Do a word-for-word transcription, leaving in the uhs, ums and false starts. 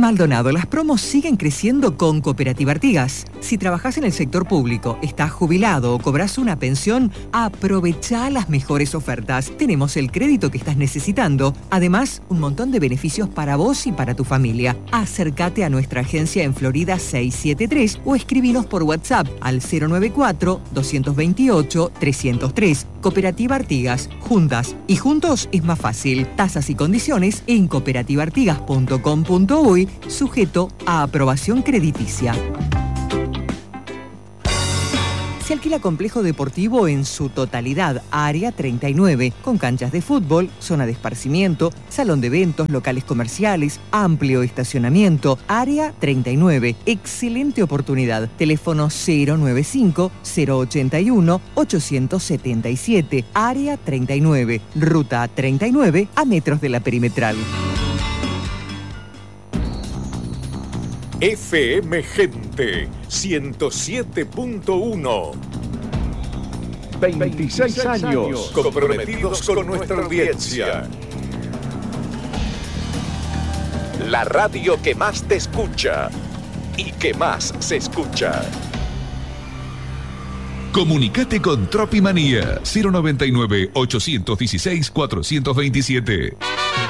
Maldonado, las promos siguen creciendo con Cooperativa Artigas. Si trabajás en el sector público, estás jubilado o cobras una pensión, aprovechá las mejores ofertas. Tenemos el crédito que estás necesitando. Además, un montón de beneficios para vos y para tu familia. Acércate a nuestra agencia en Florida seiscientos setenta y tres o escribinos por WhatsApp al cero noventa y cuatro, doscientos veintiocho, trescientos tres. Cooperativa Artigas. Juntas y juntos es más fácil. Tasas y condiciones en cooperativa artigas punto com punto uy, sujeto a aprobación crediticia. Se alquila complejo deportivo en su totalidad, Área treinta y nueve, con canchas de fútbol, zona de esparcimiento, salón de eventos, locales comerciales, amplio estacionamiento. Área treinta y nueve, excelente oportunidad. Teléfono cero noventa y cinco, cero ochenta y uno, ochocientos setenta y siete. Área treinta y nueve, ruta treinta y nueve, a metros de la perimetral. F M Gente ciento siete punto uno. veintiséis años comprometidos con nuestra audiencia. La radio que más te escucha y que más se escucha. Comunicate con Tropimanía cero noventa y nueve, ochocientos dieciséis, cuatrocientos veintisiete.